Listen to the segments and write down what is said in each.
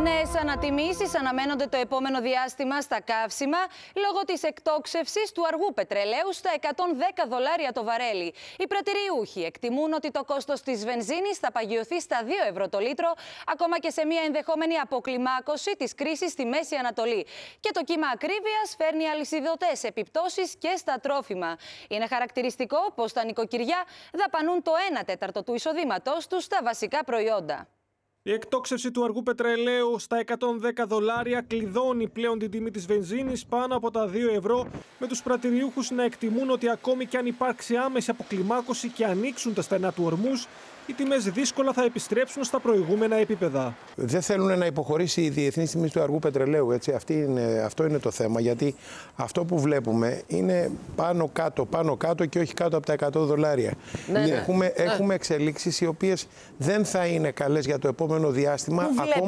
Νέες ανατιμήσεις αναμένονται το επόμενο διάστημα στα καύσιμα λόγω της εκτόξευσης του αργού πετρελαίου στα $110 το βαρέλι. Οι πρατηριούχοι εκτιμούν ότι το κόστος της βενζίνης θα παγιωθεί στα 2 ευρώ το λίτρο, ακόμα και σε μια ενδεχόμενη αποκλιμάκωση της κρίσης στη Μέση Ανατολή. Και το κύμα ακρίβειας φέρνει αλυσιδωτές επιπτώσεις και στα τρόφιμα. Είναι χαρακτηριστικό πως τα νοικοκυριά δαπανούν το 1/4 του εισοδήματός τους στα βασικά προϊόντα. Η εκτόξευση του αργού πετρελαίου στα $110 κλειδώνει πλέον την τιμή της βενζίνης πάνω από τα 2 ευρώ, με τους πρατηριούχους να εκτιμούν ότι ακόμη και αν υπάρξει άμεση αποκλιμάκωση και ανοίξουν τα στενά του ορμούς, οι τιμές δύσκολα θα επιστρέψουν στα προηγούμενα επίπεδα. Δεν θέλουν να υποχωρήσει η διεθνής τιμή του αργού πετρελαίου. Έτσι. Αυτό είναι το θέμα. Γιατί αυτό που βλέπουμε είναι πάνω κάτω και όχι κάτω από τα $100. Έχουμε εξελίξεις οι οποίες δεν θα είναι καλές για το επόμενο διάστημα,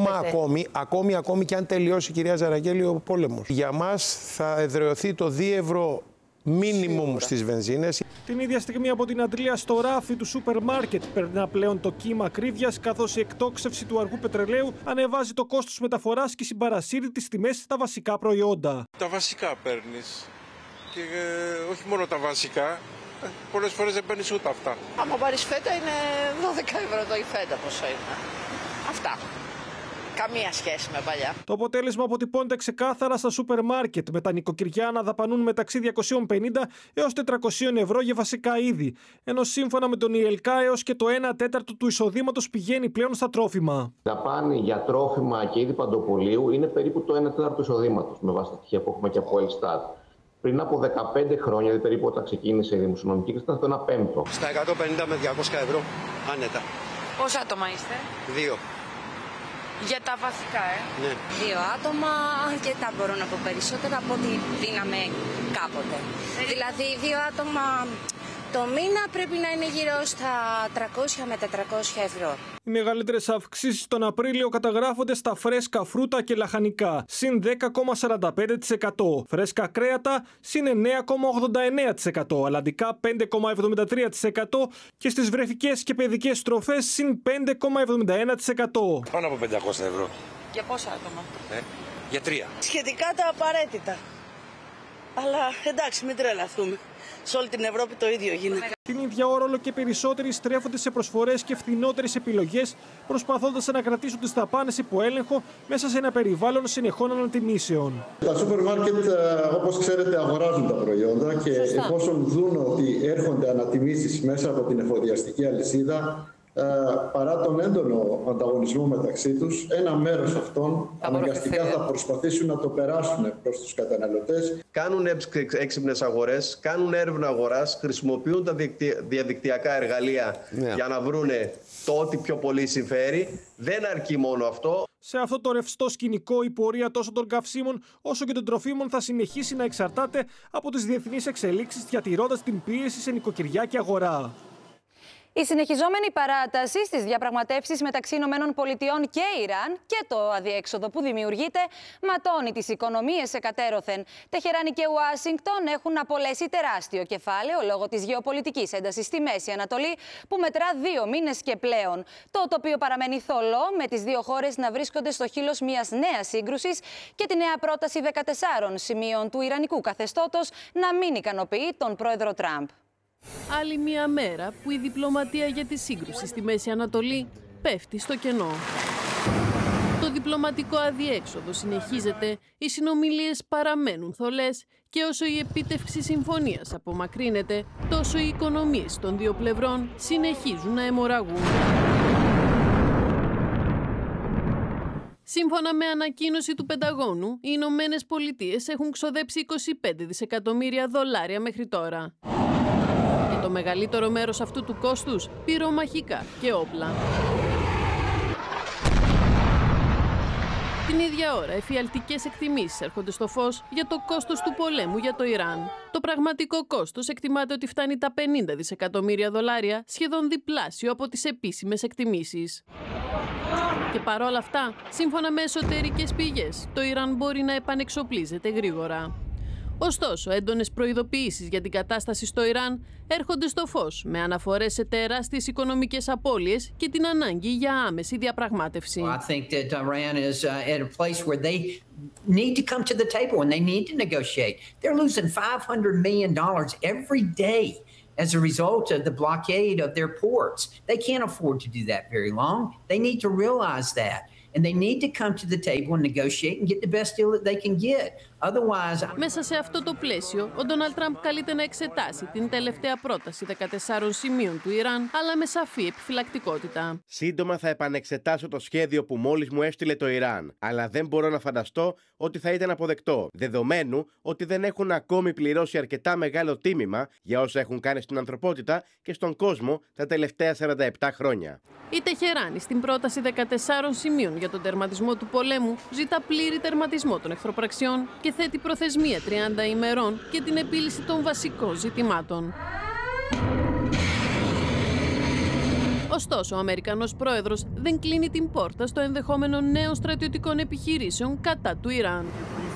ακόμη και αν τελειώσει, κυρία Ζαραγγέλη, ο πόλεμος. Για μας θα εδραιωθεί το 2 ευρώ μίνιμουμ στις βενζίνες. Την ίδια στιγμή από την αντλία στο ράφι του σούπερ μάρκετ περνά πλέον το κύμα ακρίβειας, καθώς η εκτόξευση του αργού πετρελαίου ανεβάζει το κόστος μεταφοράς και συμπαρασύρει τις τιμές στα βασικά προϊόντα. Τα βασικά παίρνεις και όχι μόνο τα βασικά, πολλές φορές δεν παίρνεις ούτε αυτά. Άμα πάρεις φέτα είναι 12 ευρώ το η φέτα, πόσο είναι. Αυτά. Καμία σχέση με παλιά. Το αποτέλεσμα αποτυπώνεται ξεκάθαρα στα σούπερ μάρκετ, με τα νοικοκυριά να δαπανούν μεταξύ 250 έως 400 ευρώ για βασικά είδη. Ενώ σύμφωνα με τον ΙΕΛΚΑ έως και το 1/4 του εισοδήματος πηγαίνει πλέον στα τρόφιμα. Δαπάνη για τρόφιμα και είδη παντοπολίου είναι περίπου το 1/4 του εισοδήματος, με βάση τα στοιχεία που έχουμε και από Ελστάτ. Πριν από 15 χρόνια, δηλαδή περίπου όταν ξεκίνησε η δημοσιονομική κρίση, ήταν στο 1/5. Στα 150 με 200 ευρώ, άνετα. Πόσα άτομα είστε? 2. Για τα βασικά, Ναι. 2 άτομα, αρκετά μπορώ να πω περισσότερα από ό,τι δίναμε κάποτε. Δηλαδή 2 άτομα το μήνα πρέπει να είναι γύρω στα 300 με 400 ευρώ. Οι μεγαλύτερες αυξήσεις τον Απρίλιο καταγράφονται στα φρέσκα φρούτα και λαχανικά, συν 10,45%, φρέσκα κρέατα, συν 9,89%, αλλαντικά 5,73% και στις βρεφικές και παιδικές τροφές, συν 5,71%. Πάνω από 500 ευρώ. Για πόσα άτομα? Για 3. Σχετικά τα απαραίτητα. Αλλά εντάξει, μην τρελαθούμε. Σε όλη την Ευρώπη το ίδιο γίνεται. Την ίδια ώρα όλο και περισσότεροι στρέφονται σε προσφορές και φθηνότερες επιλογές, προσπαθώντας να κρατήσουν τις δαπάνες υπό έλεγχο μέσα σε ένα περιβάλλον συνεχών ανατιμήσεων. Τα σούπερ μάρκετ, όπως ξέρετε, αγοράζουν τα προϊόντα και εφόσον δουν ότι έρχονται ανατιμήσεις μέσα από την εφοδιαστική αλυσίδα, παρά τον έντονο ανταγωνισμό μεταξύ τους, ένα μέρος αυτών αναγκαστικά θα προσπαθήσουν να το περάσουν προς τους καταναλωτές. Κάνουν έξυπνες αγορές, κάνουν έρευνα αγοράς, χρησιμοποιούν τα διαδικτυακά εργαλεία για να βρούνε το ό,τι πιο πολύ συμφέρει. Δεν αρκεί μόνο αυτό. Σε αυτό το ρευστό σκηνικό, η πορεία τόσο των καυσίμων όσο και των τροφίμων θα συνεχίσει να εξαρτάται από τις διεθνείς εξελίξεις, διατηρώντας την πίεση σε νοικοκυριά και αγορά. Η συνεχιζόμενη παράταση στις διαπραγματεύσεις μεταξύ ΗΠΑ και Ιράν και το αδιέξοδο που δημιουργείται ματώνει τις οικονομίες εκατέρωθεν. Τεχεράνη και Ουάσιγκτον έχουν απολέσει τεράστιο κεφάλαιο λόγω της γεωπολιτικής έντασης στη Μέση Ανατολή που μετρά 2 μήνες και πλέον. Το τοπίο παραμένει θολό, με τις δύο χώρες να βρίσκονται στο χείλος μιας νέας σύγκρουσης και τη νέα πρόταση 14 σημείων του ιρανικού καθεστώτος να μην ικανοποιεί τον πρόεδρο Τραμπ. Άλλη μία μέρα που η διπλωματία για τη σύγκρουση στη Μέση Ανατολή πέφτει στο κενό. Το διπλωματικό αδιέξοδο συνεχίζεται, οι συνομιλίες παραμένουν θολές και όσο η επίτευξη συμφωνίας απομακρύνεται, τόσο οι οικονομίες των δύο πλευρών συνεχίζουν να αιμορραγούν. Σύμφωνα με ανακοίνωση του Πενταγώνου, οι Ηνωμένες Πολιτείες έχουν ξοδέψει $25 δισεκατομμύρια μέχρι τώρα. Το μεγαλύτερο μέρος αυτού του κόστους πυρομαχικά και όπλα. Την ίδια ώρα, εφιαλτικές εκτιμήσεις έρχονται στο φως για το κόστος του πολέμου για το Ιράν. Το πραγματικό κόστος εκτιμάται ότι φτάνει τα $50 δισεκατομμύρια, σχεδόν διπλάσιο από τις επίσημες εκτιμήσεις. Και παρόλα αυτά, σύμφωνα με εσωτερικές πηγές, το Ιράν μπορεί να επανεξοπλίζεται γρήγορα. Ωστόσο, έντονες προειδοποιήσεις για την κατάσταση στο Ιράν έρχονται στο φως, με αναφορές σε τεράστιες οικονομικές απώλειες και την ανάγκη για άμεση διαπραγμάτευση. I think that Iran is at a place where they need to come to the table and they need to negotiate. They're losing $500 million every day as a result of the blockade of their ports. They can't afford to do that very long. They need to realize that. And they need to come to the table and negotiate and get the best deal that they can get. Otherwise... Μέσα σε αυτό το πλαίσιο, ο Ντόναλντ Τραμπ καλείται να εξετάσει την τελευταία πρόταση 14 σημείων του Ιράν, αλλά με σαφή επιφυλακτικότητα. Σύντομα θα επανεξετάσω το σχέδιο που μόλις μου έστειλε το Ιράν, αλλά δεν μπορώ να φανταστώ ότι θα ήταν αποδεκτό, δεδομένου ότι δεν έχουν ακόμη πληρώσει αρκετά μεγάλο τίμημα για όσα έχουν κάνει στην ανθρωπότητα και στον κόσμο τα τελευταία 47 χρόνια. Η Τεχεράνη στην πρόταση 14 σημείων για τον τερματισμό του πολέμου ζητά πλήρη τερματισμό των εχθροπραξιών και θέτει προθεσμία 30 ημερών και την επίλυση των βασικών ζητημάτων. Ωστόσο, ο Αμερικανός πρόεδρος δεν κλείνει την πόρτα στο ενδεχόμενο νέων στρατιωτικών επιχειρήσεων κατά του Ιράν.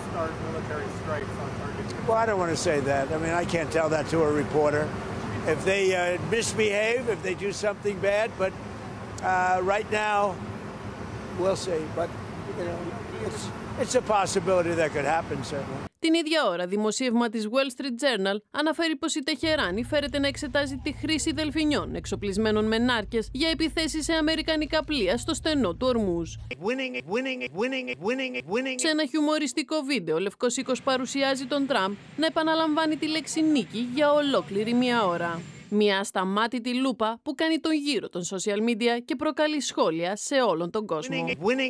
Well, I don't want to say that. I mean, I can't tell that to a reporter. If they misbehave, if they do something bad, but right now, we'll see. But, you know, it's a possibility that could happen, certainly. Την ίδια ώρα, δημοσίευμα της Wall Street Journal αναφέρει πως η Τεχεράνη φέρεται να εξετάζει τη χρήση δελφινιών εξοπλισμένων με νάρκες για επιθέσεις σε αμερικανικά πλοία στο στενό του Ορμούζ. Σε ένα χιουμοριστικό βίντεο, ο Λευκός Οίκος παρουσιάζει τον Τραμπ να επαναλαμβάνει τη λέξη νίκη για ολόκληρη μία ώρα. Μια ασταμάτητη λούπα που κάνει τον γύρο των social media και προκαλεί σχόλια σε όλον τον κόσμο.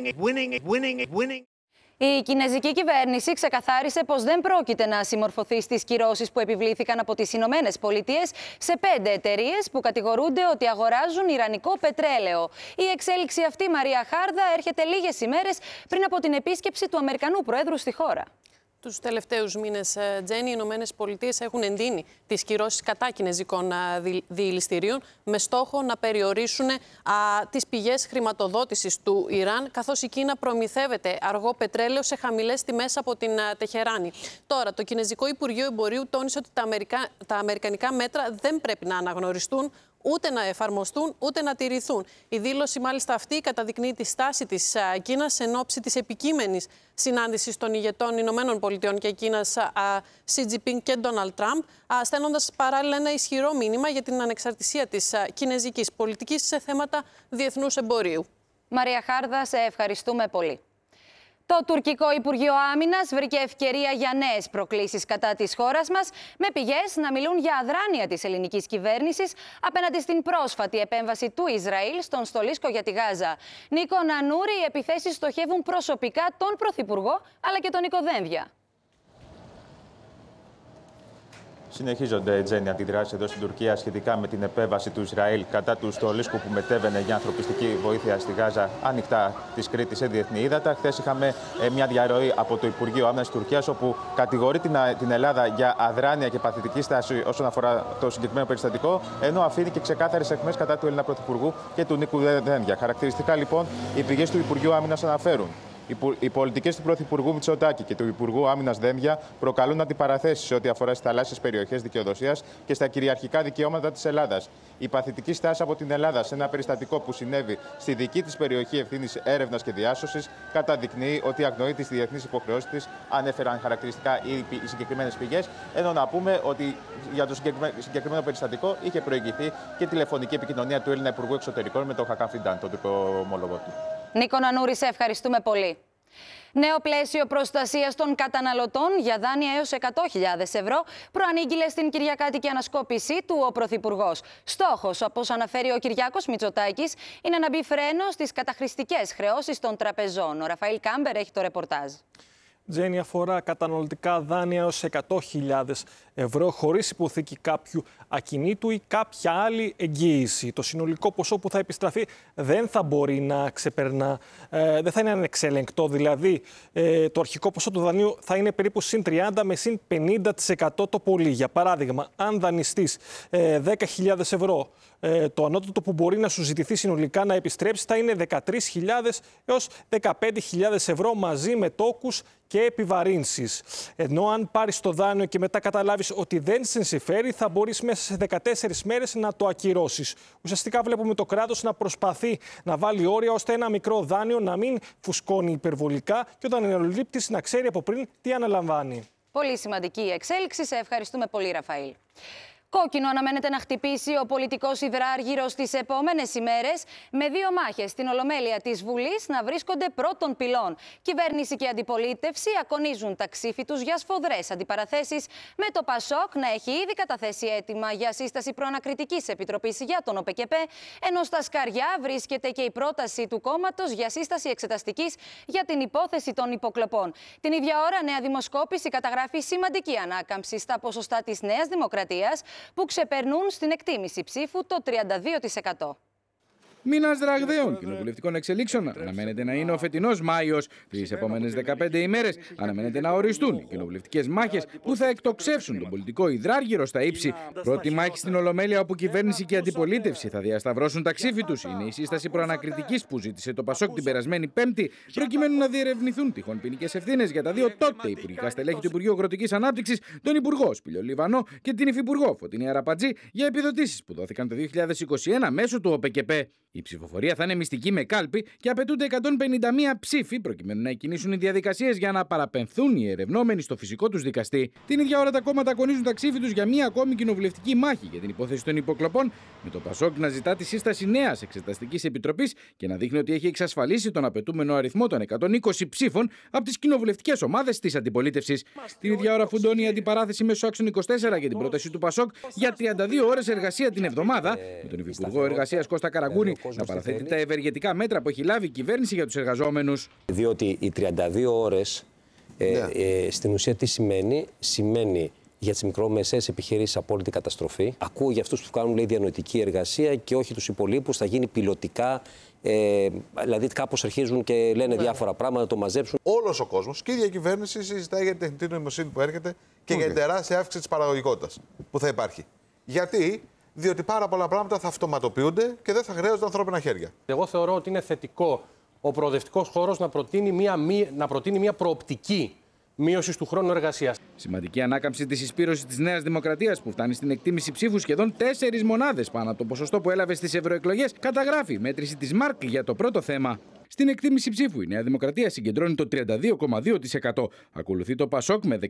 Η κινεζική κυβέρνηση ξεκαθάρισε πως δεν πρόκειται να συμμορφωθεί στις κυρώσεις που επιβλήθηκαν από τις Ηνωμένες Πολιτείες σε 5 εταιρείες που κατηγορούνται ότι αγοράζουν ιρανικό πετρέλαιο. Η εξέλιξη αυτή, Μαρία Χάρδα, έρχεται λίγες ημέρες πριν από την επίσκεψη του Αμερικανού Προέδρου στη χώρα. Τους τελευταίους μήνες, Τζέννη, οι Ηνωμένες Πολιτείες έχουν εντείνει τις κυρώσεις κατά κινεζικών διειληστηρίων με στόχο να περιορίσουν τις πηγές χρηματοδότησης του Ιράν, καθώς η Κίνα προμηθεύεται αργό πετρέλαιο σε χαμηλές τιμές από την Τεχεράνη. Τώρα, το Κινεζικό Υπουργείο Εμπορίου τόνισε ότι τα αμερικανικά μέτρα δεν πρέπει να αναγνωριστούν, ούτε να εφαρμοστούν, ούτε να τηρηθούν. Η δήλωση μάλιστα αυτή καταδεικνύει τη στάση της Κίνας εν ώψη της επικείμενης συνάντησης των ηγετών Ηνωμένων Πολιτειών και Κίνας Xi Jinping και Donald Trump, στέλνοντας παράλληλα ένα ισχυρό μήνυμα για την ανεξαρτησία της κινεζικής πολιτικής σε θέματα διεθνούς εμπορίου. Μαρία Χάρδα, σε ευχαριστούμε πολύ. Το τουρκικό Υπουργείο Άμυνας βρήκε ευκαιρία για νέες προκλήσεις κατά της χώρας μας, με πηγές να μιλούν για αδράνεια της ελληνικής κυβέρνησης απέναντι στην πρόσφατη επέμβαση του Ισραήλ στον στολίσκο για τη Γάζα. Νίκο Νανούρη, οι επιθέσεις στοχεύουν προσωπικά τον Πρωθυπουργό αλλά και τον Νίκο Δένδια. Συνεχίζονται, Τζέννη, αντιδράσεις εδώ στην Τουρκία σχετικά με την επέμβαση του Ισραήλ κατά του στολίσκου που μετέβαινε για ανθρωπιστική βοήθεια στη Γάζα ανοιχτά της Κρήτης σε διεθνή ύδατα. Χθες είχαμε μια διαρροή από το Υπουργείο Άμυνας της Τουρκίας, όπου κατηγορεί την Ελλάδα για αδράνεια και παθητική στάση όσον αφορά το συγκεκριμένο περιστατικό, ενώ αφήνει και ξεκάθαρες αιχμές κατά του Έλληνα Πρωθυπουργού και του Νίκου Δένδια. Χαρακτηριστικά, λοιπόν, οι πηγές του Υπουργείου Άμυνας αναφέρουν: οι πολιτικές του Πρωθυπουργού Μητσοτάκη και του Υπουργού Άμυνας Δένδια προκαλούν αντιπαραθέσεις σε ό,τι αφορά στις θαλάσσιες περιοχές δικαιοδοσίας και στα κυριαρχικά δικαιώματα της Ελλάδας. Η παθητική στάση από την Ελλάδα σε ένα περιστατικό που συνέβη στη δική της περιοχή ευθύνης έρευνας και διάσωσης καταδεικνύει ότι αγνοεί τις διεθνείς υποχρεώσεις της, ανέφεραν χαρακτηριστικά οι συγκεκριμένες πηγές. Ενώ να πούμε ότι για το συγκεκριμένο περιστατικό είχε προηγηθεί και τηλεφωνική επικοινωνία του Έλληνα Υπουργού Εξωτερικών με τον Χακάν Φιντάν, τον τουρκο ομόλογο του. Νίκο Νανούρη, σε ευχαριστούμε πολύ. Νέο πλαίσιο προστασίας των καταναλωτών για δάνεια έως 100.000 ευρώ προανήγγειλε στην κυριακάτικη ανασκόπησή του ο Πρωθυπουργός. Στόχος, όπως αναφέρει ο Κυριάκος Μητσοτάκης, είναι να μπει φρένο στις καταχρηστικές χρεώσεις των τραπεζών. Ο Ραφαήλ Κάμπερ έχει το ρεπορτάζ. Τζέννη, αφορά καταναλωτικά δάνεια έως 100.000 ευρώ χωρίς υποθήκη κάποιου ακινήτου ή κάποια άλλη εγγύηση. Το συνολικό ποσό που θα επιστραφεί δεν θα μπορεί να ξεπερνά, δεν θα είναι ανεξέλεγκτο. Δηλαδή, το αρχικό ποσό του δανείου θα είναι περίπου συν 30 με συν 50% το πολύ. Για παράδειγμα, αν δανειστείς 10.000 ευρώ το ανώτατο που μπορεί να σου ζητηθεί συνολικά να επιστρέψει θα είναι 13.000 έως 15.000 ευρώ μαζί με τόκους και επιβαρύνσεις. Ενώ αν πάρεις το δάνειο και μετά καταλάβεις ότι δεν σε συμφέρει, θα μπορείς μέσα σε 14 μέρες να το ακυρώσεις. Ουσιαστικά βλέπουμε το κράτος να προσπαθεί να βάλει όρια ώστε ένα μικρό δάνειο να μην φουσκώνει υπερβολικά και ο δανειολήπτης να ξέρει από πριν τι αναλαμβάνει. Πολύ σημαντική η εξέλιξη. Σε ευχαριστούμε πολύ, Ραφαήλ. Κόκκινο αναμένεται να χτυπήσει ο πολιτικός υδράργυρος τις επόμενες ημέρες, με δύο μάχες στην Ολομέλεια της Βουλής να βρίσκονται πρώτων πυλών. Κυβέρνηση και αντιπολίτευση ακονίζουν τα ξύφη τους για σφοδρές αντιπαραθέσεις, με το ΠΑΣΟΚ να έχει ήδη καταθέσει αίτημα για σύσταση προανακριτικής επιτροπής για τον ΟΠΚΠ, ενώ στα σκαριά βρίσκεται και η πρόταση του κόμματος για σύσταση εξεταστικής για την υπόθεση των υποκλοπών. Την ίδια ώρα, νέα δημοσκόπηση καταγράφει σημαντική ανάκαμψη στα ποσοστά της Νέας Δημοκρατίας, που ξεπερνούν στην εκτίμηση ψήφου το 32%. Μήνας ραγδαίων κοινοβουλευτικών εξελίξεων αναμένεται να είναι ο φετινός Μάιος. Τις επόμενες 15 ημέρες αναμένεται να οριστούν οι κοινοβουλευτικές μάχες που θα εκτοξεύσουν τον πολιτικό υδράργυρο στα ύψη. Πρώτη μάχη στην Ολομέλεια, όπου κυβέρνηση και αντιπολίτευση θα διασταυρώσουν τα ξύφη τους, είναι η σύσταση προανακριτικής που ζήτησε το ΠΑΣΟΚ την περασμένη Πέμπτη, προκειμένου να διερευνηθούν τυχόν ποινικές ευθύνες για τα δύο τότε υπουργικά στελέχη του Υπουργείου Αγροτικής Ανάπτυξης, τον Υπουργό Σπύλιο Λιβανό και την Υφυπουργό Φωτεινή Αραπατζή, για επιδοτήσεις που δόθηκαν το 2021 μέσω του ΟΠΚΠ. Η ψηφοφορία θα είναι μυστική με κάλπη και απαιτούνται 151 ψήφοι προκειμένου να εκκινήσουν οι διαδικασίες για να παραπεμφθούν οι ερευνόμενοι στο φυσικό τους δικαστή. Την ίδια ώρα τα κόμματα αγωνίζουν τα ξύφη τους για μία ακόμη κοινοβουλευτική μάχη για την υπόθεση των υποκλοπών, με το ΠΑΣΟΚ να ζητά τη σύσταση νέας εξεταστικής επιτροπής και να δείχνει ότι έχει εξασφαλίσει τον απαιτούμενο αριθμό των 120 ψήφων από τις κοινοβουλευτικές ομάδες της αντιπολίτευσης. Την ίδια ώρα φουντώνει η αντιπαράθεση μέσω άξιων 24 για την πρόταση του ΠΑΣΟΚ για 32 ώρες εργασία την εβδομάδα, με τον Υφυπουργό Εργασίας Κώστα Καραγκούνη να παραθέτει τα ευεργετικά μέτρα που έχει λάβει η κυβέρνηση για τους εργαζόμενους. Διότι οι 32 ώρες στην ουσία τι σημαίνει? Σημαίνει για τις μικρομεσαίες επιχειρήσεις απόλυτη καταστροφή. Ακούω για αυτούς που κάνουν, λέει, διανοητική εργασία και όχι τους υπολείπους, θα γίνει πιλωτικά. Δηλαδή κάπως αρχίζουν και λένε διάφορα πράγματα, το μαζέψουν. Όλος ο κόσμος και η ίδια κυβέρνηση συζητάει για την τεχνητή νοημοσύνη που έρχεται και για την τεράστια αύξηση της παραγωγικότητας που θα υπάρχει. Γιατί? Διότι πάρα πολλά πράγματα θα αυτοματοποιούνται και δεν θα χρειάζονται ανθρώπινα χέρια. Εγώ θεωρώ ότι είναι θετικό ο προοδευτικός χώρος να προτείνει μια προοπτική μείωση του χρόνου εργασίας. Σημαντική ανάκαμψη της συσπήρωσης της Νέας Δημοκρατίας, που φτάνει στην εκτίμηση ψήφου σχεδόν 4 μονάδες πάνω από το ποσοστό που έλαβε στις ευρωεκλογές, καταγράφει η μέτρηση της ΜΑΡΚ για το πρώτο θέμα. Στην εκτίμηση ψήφου η Νέα Δημοκρατία συγκεντρώνει το 32,2%. Ακολουθεί το ΠΑΣΟΚ με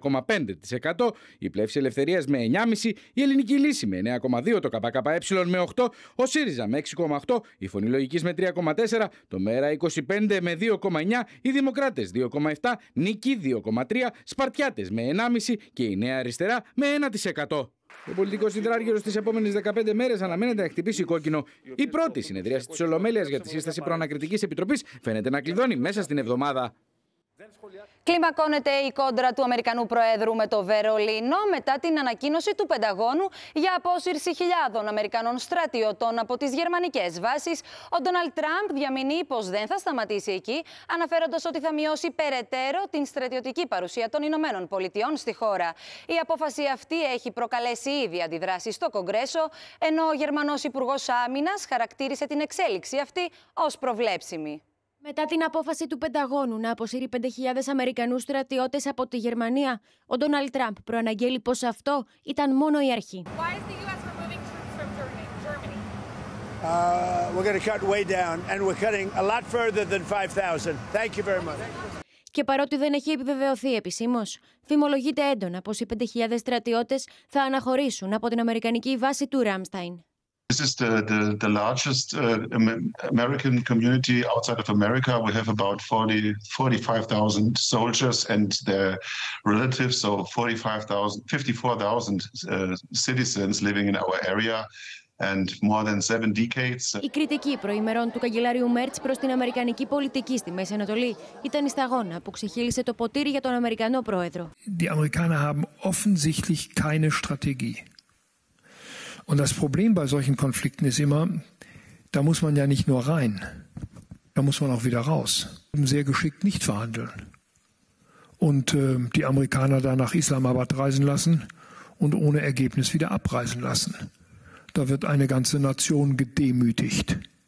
13,5%, η Πλεύση Ελευθερίας με 9,5%, η Ελληνική Λύση με 9,2%, το ΚΚΕ με 8%, ο ΣΥΡΙΖΑ με 6,8%, η Φωνή Λογικής με 3,4%, το ΜΕΡΑ25 με 2,9%, οι Δημοκράτες 2,7%, Νίκη 2,3%, Σπαρτιάτες με 1,5% και η Νέα Αριστερά με 1%. Ο πολιτικός υδράργυρος τις επόμενες 15 μέρες αναμένεται να χτυπήσει κόκκινο. Η πρώτη συνεδρίαση της Ολομέλειας για τη σύσταση προανακριτικής επιτροπής φαίνεται να κλειδώνει μέσα στην εβδομάδα. Κλιμακώνεται η κόντρα του Αμερικανού Προέδρου με το Βερολίνο μετά την ανακοίνωση του Πενταγώνου για απόσυρση χιλιάδων Αμερικανών στρατιωτών από τις γερμανικές βάσεις. Ο Ντόναλντ Τραμπ διαμηνεί πως δεν θα σταματήσει εκεί, αναφέροντας ότι θα μειώσει περαιτέρω την στρατιωτική παρουσία των Ηνωμένων Πολιτειών στη χώρα. Η απόφαση αυτή έχει προκαλέσει ήδη αντιδράσεις στο Κογκρέσο, ενώ ο Γερμανός Υπουργός Άμυνας χαρακτήρισε την εξέλιξη αυτή ως προβλέψιμη. Μετά την απόφαση του Πενταγώνου να αποσύρει 5.000 Αμερικανούς στρατιώτες από τη Γερμανία, ο Ντόναλντ Τραμπ προαναγγέλει πως αυτό ήταν μόνο η αρχή. Και παρότι δεν έχει επιβεβαιωθεί επισήμως, φημολογείται έντονα πως οι 5.000 στρατιώτες θα αναχωρήσουν από την αμερικανική βάση του Ράμσταϊν. This is the largest American community outside of America. We have about 45,000 soldiers and their relatives, so 54,000 citizens living in our area. And more than 7 decades. Η κριτική προημερών του καγκελάριου Μέρτς προς την αμερικανική πολιτική στη Μέση Ανατολή ήταν η σταγόνα που ξεχύλισε το ποτήρι για τον Αμερικανό πρόεδρο. Die Amerikaner haben offensichtlich keine Strategie. Und das Problem bei solchen Konflikten ist immer, da muss man ja nicht nur rein, da muss man auch wieder raus. Sehr geschickt nicht verhandeln. Und die Amerikaner da nach Islamabad reisen lassen und ohne Ergebnis wieder abreisen lassen. Da wird eine ganze Nation gedemütigt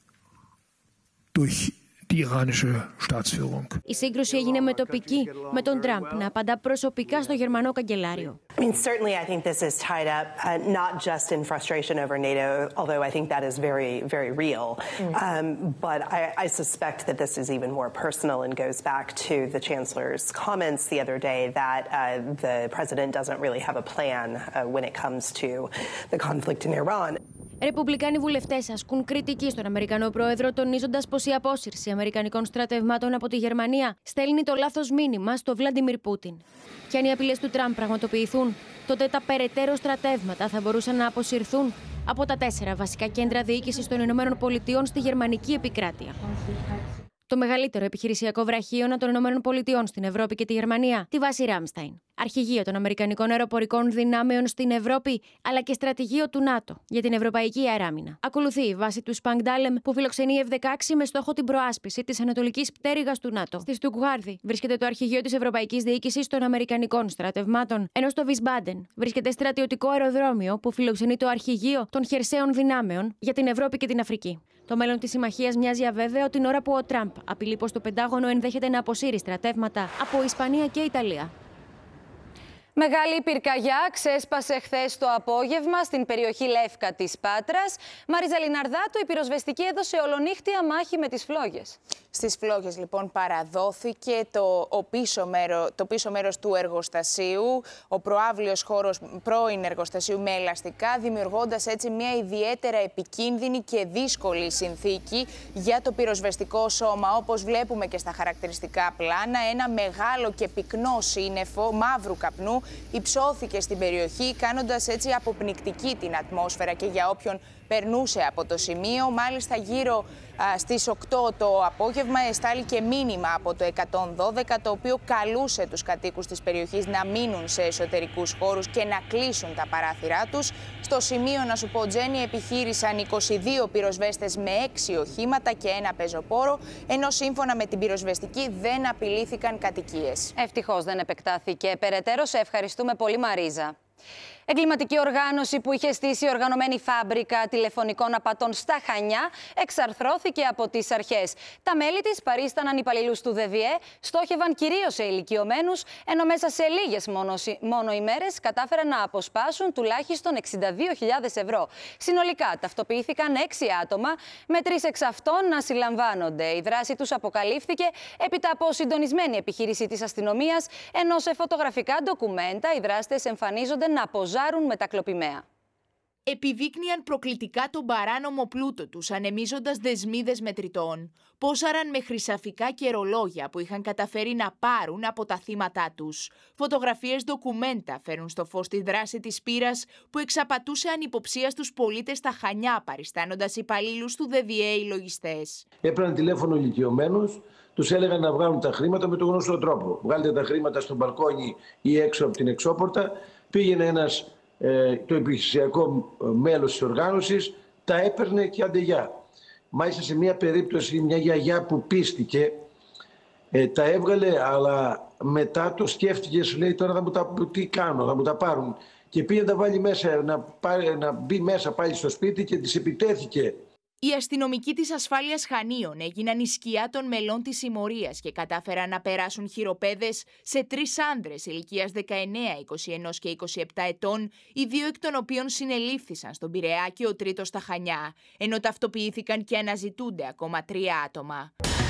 durch die iranische Staatsführung. Η σύγκρουση έγινε μετοπική, με τον Τραμπ να απαντά προσωπικά στο γερμανό καγκελάριο. I mean, certainly I think this is tied up not just in frustration over NATO, although I think that is very, very real. But I suspect that this is even more personal and goes back to the Chancellor's comments the other day that the President doesn't really have a plan when it comes to the conflict in Iran. Ρεπουμπλικάνοι βουλευτές ασκούν κριτική στον Αμερικανό πρόεδρο, τονίζοντας πως η απόσυρση αμερικανικών στρατευμάτων από τη Γερμανία στέλνει το λάθος μήνυμα στο Βλάντιμιρ Πούτιν. Και αν οι απειλές του Τραμπ πραγματοποιηθούν, τότε τα περαιτέρω στρατεύματα θα μπορούσαν να αποσυρθούν από τα 4 βασικά κέντρα διοίκησης των ΗΠΑ στη γερμανική επικράτεια. Το μεγαλύτερο επιχειρησιακό βραχίωνα των ΗΠΑ στην Ευρώπη και τη Γερμανία, τη βάση Ράμσταϊν. Αρχηγείο των Αμερικανικών αεροπορικών δυνάμεων στην Ευρώπη, αλλά και στρατηγείο του ΝΑΤΟ για την Ευρωπαϊκή Αεράμινα. Ακολουθεί η βάση του Σπανγκντάλεμ, που φιλοξενεί F-16 με στόχο την προάσπιση της ανατολικής πτέρυγας του ΝΑΤΟ. Στη Στουκγάρδη βρίσκεται το αρχηγείο της Ευρωπαϊκής Διοίκησης των Αμερικανικών Στρατευμάτων, ενώ στο Βισμπάντεν βρίσκεται στρατιωτικό αεροδρόμιο που φιλοξενεί το αρχηγείο των χερσαίων δυνάμεων για την Ευρώπη και την Αφρική. Το μέλλον της συμμαχίας μοιάζει αβέβαιο την ώρα που ο Τραμπ απειλεί πως το Πεντάγωνο ενδέχεται να αποσύρει στρατεύματα από Ισπανία και Ιταλία. Μεγάλη πυρκαγιά ξέσπασε χθες το απόγευμα στην περιοχή Λεύκα της Πάτρας. Μαρίζα Λιναρδάτου, η πυροσβεστική έδωσε ολονύχτια μάχη με τις φλόγες. Στις φλόγες λοιπόν παραδόθηκε το πίσω μέρος του εργοστασίου, ο προαύλιος χώρος πρώην εργοστασίου με ελαστικά, δημιουργώντας έτσι μια ιδιαίτερα επικίνδυνη και δύσκολη συνθήκη για το πυροσβεστικό σώμα. Όπως βλέπουμε και στα χαρακτηριστικά πλάνα, ένα μεγάλο και πυκνό σύννεφο μαύρου καπνού υψώθηκε στην περιοχή, κάνοντας έτσι αποπνικτική την ατμόσφαιρα και για όποιον περνούσε από το σημείο. Μάλιστα γύρω στις 8 το απόγευμα εστάλει και μήνυμα από το 112, το οποίο καλούσε τους κατοίκους της περιοχής να μείνουν σε εσωτερικούς χώρους και να κλείσουν τα παράθυρά τους. Στο σημείο, να σου πω, Τζέννη, επιχείρησαν 22 πυροσβέστες με 6 οχήματα και ένα πεζοπόρο, ενώ σύμφωνα με την πυροσβεστική δεν απειλήθηκαν κατοικίες. Ευτυχώς δεν επεκτάθηκε περαιτέρω. Σε ευχαριστούμε πολύ, Μαρίζα. Εγκληματική οργάνωση που είχε στήσει οργανωμένη φάμπρικα τηλεφωνικών απατών στα Χανιά εξαρθρώθηκε από τις αρχές. Τα μέλη της παρίσταναν υπαλλήλους του ΔΔΕ, στόχευαν κυρίως σε ηλικιωμένους, ενώ μέσα σε λίγες μόνο ημέρες κατάφεραν να αποσπάσουν τουλάχιστον 62.000 ευρώ. Συνολικά ταυτοποιήθηκαν 6 άτομα, με 3 εξ αυτών να συλλαμβάνονται. Η δράση τους αποκαλύφθηκε έπειτα από συντονισμένη επιχείρηση της αστυνομίας, ενώ σε φωτογραφικά ντοκουμέντα οι δράστες εμφανίζονται να αποζάρουν με τα κλοπημαία. Επιδείκνυαν προκλητικά τον παράνομο πλούτο τους, ανεμίζοντας δεσμίδες μετρητών. Πόσαραν με χρυσαφικά και ρολόγια που είχαν καταφέρει να πάρουν από τα θύματά τους. Φωτογραφίες ντοκουμέντα φέρουν στο φως τη δράση της πύρας που εξαπατούσε ανυποψίαστους πολίτες στα Χανιά, παριστάνοντας υπαλλήλους του ΔΔΕ οι λογιστές. Έπαιρναν τηλέφωνο ηλικιωμένους, τους έλεγαν να βγάλουν τα χρήματα με τον γνωστό τρόπο. Βγάλετε τα χρήματα στο μπαλκόνι ή έξω από την εξώπορτα. Πήγαινε ένας το επιχειρησιακό μέλος της οργάνωσης, τα έπαιρνε και αντεγιά. Μάλιστα σε μια περίπτωση μια γιαγιά που πίστηκε, τα έβγαλε, αλλά μετά το σκέφτηκε, σου λέει τώρα τι κάνω, θα μου τα πάρουν. Και πήγε να τα βάλει μέσα, να μπει μέσα πάλι στο σπίτι και της επιτέθηκε. Οι αστυνομικοί της ασφάλειας Χανίων έγιναν η σκιά των μελών της συμμορίας και κατάφεραν να περάσουν χειροπέδες σε 3 άνδρες ηλικίας 19, 21 και 27 ετών, οι 2 εκ των οποίων συνελήφθησαν στον Πειραιά και ο τρίτος στα Χανιά, ενώ ταυτοποιήθηκαν και αναζητούνται ακόμα 3 άτομα.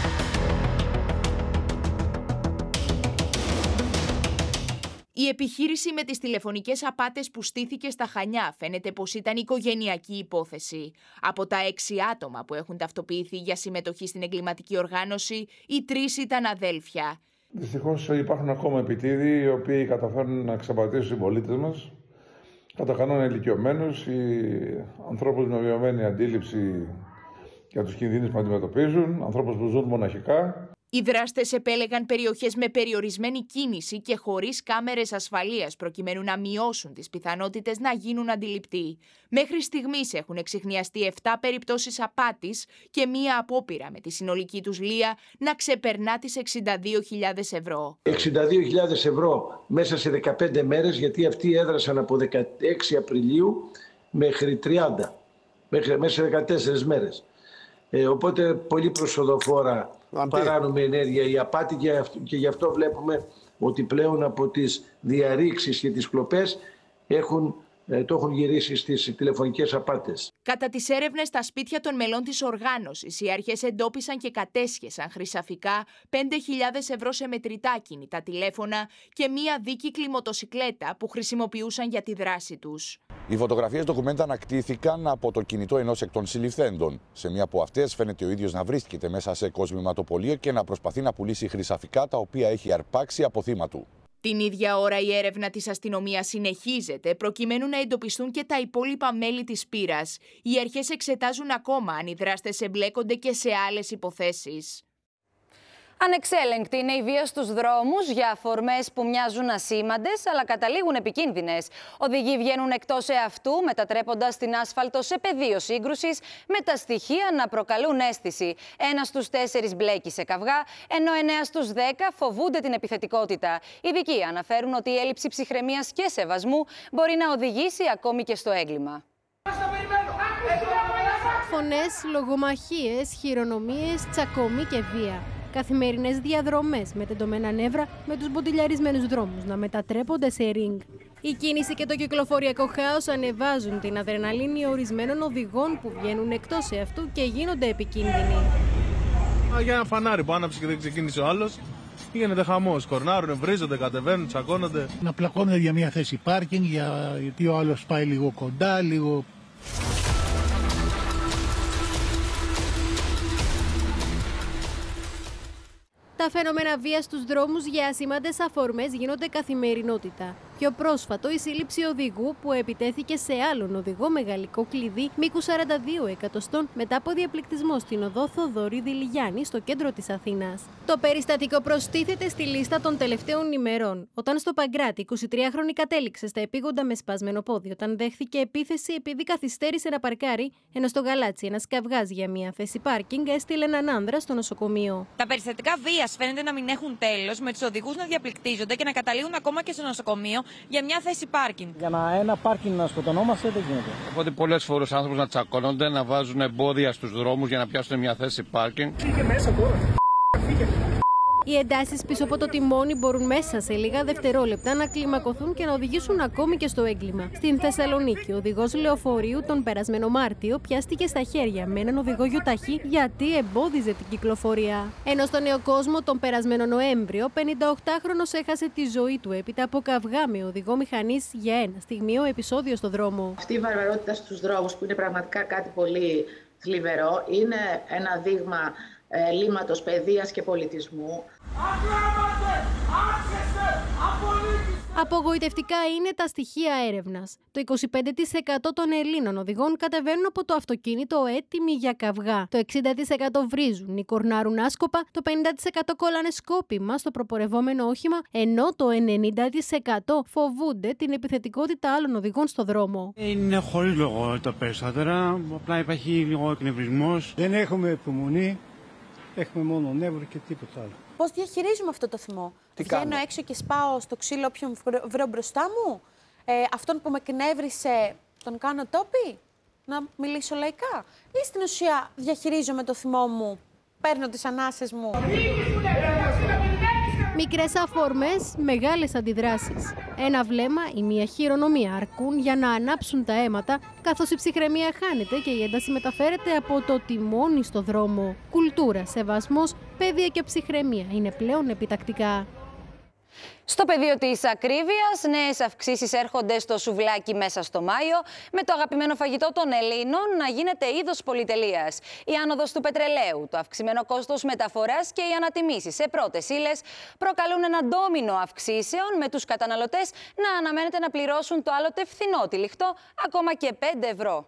Η επιχείρηση με τις τηλεφωνικές απάτες που στήθηκε στα Χανιά φαίνεται πως ήταν οικογενειακή υπόθεση. Από τα 6 άτομα που έχουν ταυτοποιηθεί για συμμετοχή στην εγκληματική οργάνωση, οι 3 ήταν αδέλφια. Δυστυχώς υπάρχουν ακόμα επιτίδιοι οι οποίοι καταφέρνουν να εξαπατήσουν τους συμπολίτες μας. Κατά κανόνα ηλικιωμένους ή ανθρώπους με βιωμένη αντίληψη για τους κινδύνους που αντιμετωπίζουν, ανθρώπους που ζουν μοναχικά. Οι δράστες επέλεγαν περιοχές με περιορισμένη κίνηση και χωρίς κάμερες ασφαλείας προκειμένου να μειώσουν τις πιθανότητες να γίνουν αντιληπτοί. Μέχρι στιγμής έχουν εξιχνιαστεί 7 περιπτώσεις απάτης και μία απόπειρα με τη συνολική τους λία να ξεπερνά τις 62.000 ευρώ. 62.000 ευρώ μέσα σε 15 μέρες, γιατί αυτοί έδρασαν από 16 Απριλίου μέχρι 30. μέσα σε 14 μέρες. Οπότε πολύ προσοδοφόρα παράνομη ενέργεια η απάτη και γι' αυτό βλέπουμε ότι πλέον από τις διαρρήξεις και τις κλοπές το έχουν γυρίσει στις τηλεφωνικές απάτες. Κατά τις έρευνες στα σπίτια των μελών της οργάνωσης, οι αρχές εντόπισαν και κατέσχεσαν χρυσαφικά 5.000 ευρώ σε μετρητά κινητά τηλέφωνα και μία δίκυκλη μοτοσικλέτα που χρησιμοποιούσαν για τη δράση τους. Οι φωτογραφίες ντοκουμέντα ανακτήθηκαν από το κινητό ενός εκ των συλληφθέντων. Σε μία από αυτές φαίνεται ο ίδιος να βρίσκεται μέσα σε κοσμηματοπωλείο και να προσπαθεί να πουλήσει χρυσαφικά τα οποία έχει αρπάξει από θύμα του. Την ίδια ώρα η έρευνα της αστυνομίας συνεχίζεται προκειμένου να εντοπιστούν και τα υπόλοιπα μέλη της πύρας. Οι αρχές εξετάζουν ακόμα αν οι δράστες εμπλέκονται και σε άλλες υποθέσεις. Ανεξέλεγκτη είναι η βία στους δρόμους για αφορμές που μοιάζουν ασήμαντες, αλλά καταλήγουν επικίνδυνες. Οδηγοί βγαίνουν εκτός εαυτού, μετατρέποντας την άσφαλτο σε πεδίο σύγκρουσης, με τα στοιχεία να προκαλούν αίσθηση. 1 στους 4 μπλέκει σε καυγά, ενώ 9 στους 10 φοβούνται την επιθετικότητα. Οι ειδικοί αναφέρουν ότι η έλλειψη ψυχραιμίας και σεβασμού μπορεί να οδηγήσει ακόμη και στο έγκλημα. Φωνές, λογομαχίες, χειρονομίες, τσακωμοί και βία. Καθημερινές διαδρομές με τεντωμένα νεύρα, με τους μποντιλιαρισμένους δρόμους να μετατρέπονται σε ριγκ. Η κίνηση και το κυκλοφοριακό χάος ανεβάζουν την αδρεναλίνη ορισμένων οδηγών που βγαίνουν εκτός εαυτού και γίνονται επικίνδυνοι. Για ένα φανάρι που άναψε και δεν ξεκίνησε ο άλλος, γίνεται χαμός. Κορνάρουν, βρίζονται, κατεβαίνουν, τσακώνονται. Να πλακώνονται για μια θέση πάρκινγκ, γιατί ο άλλος πάει λίγο κοντά, λίγο. Τα φαινόμενα βίας στους δρόμους για ασήμαντες αφορμές γίνονται καθημερινότητα. Πιο πρόσφατο, η σύλληψη οδηγού που επιτέθηκε σε άλλον οδηγό με γαλλικό κλειδί μήκους 42 εκατοστών μετά από διαπληκτισμό στην οδό Θοδωρή Δηλιγιάννη στο κέντρο της Αθήνας. Το περιστατικό προστίθεται στη λίστα των τελευταίων ημερών, όταν στο Παγκράτη 23χρονη κατέληξε στα επίγοντα με σπασμένο πόδι όταν δέχθηκε επίθεση επειδή καθυστέρησε να παρκάρει, ενώ στο Γαλάτσι ένας καυγάς για μια θέση πάρκινγκ έστειλε έναν άνδρα στο νοσοκομείο. Τα περιστατικά βίας φαίνεται να μην έχουν τέλος, με τους οδηγούς να διαπληκτίζονται και να καταλήγουν ακόμα και στο νοσοκομείο για μια θέση πάρκινγκ. Για ένα πάρκινγκ να σκοτωνόμαστε δεν γίνεται. Οπότε πολλές φορές άνθρωποι να τσακώνονται, να βάζουν εμπόδια στους δρόμους για να πιάσουν μια θέση πάρκινγκ. Φύγε μέσα τώρα. Φύγε. Οι εντάσεις πίσω από το τιμόνι μπορούν μέσα σε λίγα δευτερόλεπτα να κλιμακωθούν και να οδηγήσουν ακόμη και στο έγκλημα. Στην Θεσσαλονίκη, ο οδηγός λεωφορείου τον περασμένο Μάρτιο πιάστηκε στα χέρια με έναν οδηγό γιοταχή γιατί εμπόδιζε την κυκλοφορία. Ενώ στο Νέο Κόσμο, τον περασμένο Νοέμβριο, 58χρονος έχασε τη ζωή του έπειτα από καυγά με οδηγό μηχανής για ένα στιγμιαίο επεισόδιο στο δρόμο. Αυτή η βαρβαρότητα στους δρόμους, που είναι πραγματικά κάτι πολύ θλιβερό, είναι ένα δείγμα ελλείμματος παιδείας και πολιτισμού. Απογοητευτικά είναι τα στοιχεία έρευνας. Το 25% των Ελλήνων οδηγών κατεβαίνουν από το αυτοκίνητο έτοιμοι για καυγά. Το 60% βρίζουν ή κορνάρουν άσκοπα, το 50% κολλάνε σκόπιμα στο προπορευόμενο όχημα, ενώ το 90% φοβούνται την επιθετικότητα άλλων οδηγών στο δρόμο. Είναι χωρίς λόγο τα περισσότερα, απλά υπάρχει λίγο εκνευρισμός. Δεν έχουμε υπομονή, έχουμε μόνο νεύρο και τίποτα άλλο. Πώς διαχειρίζουμε αυτό το θυμό? Βγαίνω έξω και σπάω στο ξύλο όποιον βρω μπροστά μου? Αυτόν που με εκνεύρισε τον κάνω τόπι? Να μιλήσω λαϊκά? Ή στην ουσία διαχειρίζομαι το θυμό μου, παίρνω τις ανάσες μου? Μικρές αφορμές, μεγάλες αντιδράσεις. Ένα βλέμμα ή μια χειρονομία αρκούν για να ανάψουν τα αίματα, καθώς η ψυχραιμία χάνεται και η ένταση μεταφέρεται από το τιμόνι στο δρόμο. Κουλτούρα, σεβασμός, παιδεία και ψυχραιμία είναι πλέον επιτακτικά. Στο πεδίο της ακρίβειας, νέες αυξήσεις έρχονται στο σουβλάκι μέσα στο Μάιο, με το αγαπημένο φαγητό των Ελλήνων να γίνεται είδος πολυτελείας. Η άνοδος του πετρελαίου, το αυξημένο κόστος μεταφοράς και οι ανατιμήσεις σε πρώτες ύλες προκαλούν ένα ντόμινο αυξήσεων, με τους καταναλωτές να αναμένεται να πληρώσουν το άλλοτε φθηνό τυλιχτό ακόμα και 5 ευρώ.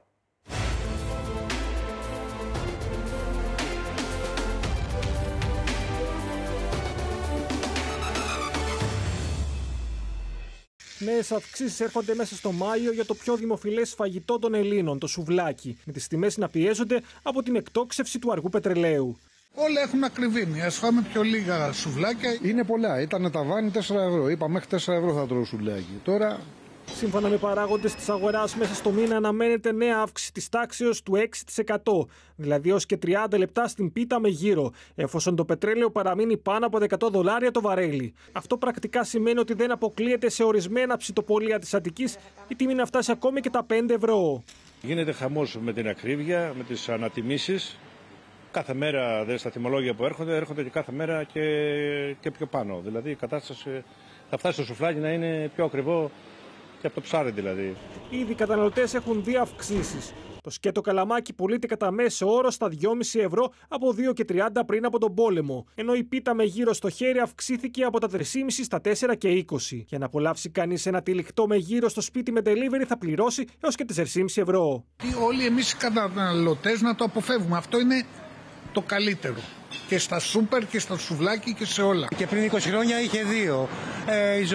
Νέες αυξήσεις έρχονται μέσα στο Μάιο για το πιο δημοφιλές φαγητό των Ελλήνων, το σουβλάκι, με τις τιμές να πιέζονται από την εκτόξευση του αργού πετρελαίου. Όλα έχουν ακριβήνει. Ας φάμε πιο λίγα σουβλάκια. Είναι πολλά. Ήταν ταβάνι 4 ευρώ. Είπα μέχρι 4 ευρώ θα τρώω σουβλάκι. Τώρα Σύμφωνα με παράγοντες της αγοράς, μέσα στο μήνα αναμένεται νέα αύξηση της τάξεως του 6%, δηλαδή ως και 30 λεπτά στην πίτα με γύρο, εφόσον το πετρέλαιο παραμείνει πάνω από $100 το βαρέλι. Αυτό πρακτικά σημαίνει ότι δεν αποκλείεται σε ορισμένα ψητοπολία της Αττικής η τιμή να φτάσει ακόμη και τα €5. Γίνεται χαμός με την ακρίβεια, με τις ανατιμήσεις. Κάθε μέρα στα τιμολόγια που έρχονται και κάθε μέρα και πιο πάνω. Δηλαδή η κατάσταση θα φτάσει στο σουφλάκι να είναι πιο ακριβό και από το ψάρι δηλαδή. Ήδη οι καταναλωτές έχουν δει αυξήσεις. Το σκέτο καλαμάκι πωλείται κατά μέσο όρο στα €2,5 από $2,30 πριν από τον πόλεμο, ενώ η πίτα με γύρο στο χέρι αυξήθηκε από τα $3,5 στα $4,20. Για να απολαύσει κανείς ένα τυλιχτό με γύρο στο σπίτι με delivery θα πληρώσει έως και €4,5. Όλοι εμείς οι καταναλωτές να το αποφεύγουμε. Αυτό είναι το καλύτερο. Και στα σούπερ και στα σουβλάκι και σε όλα. Και πριν 20 χρόνια είχε δύο.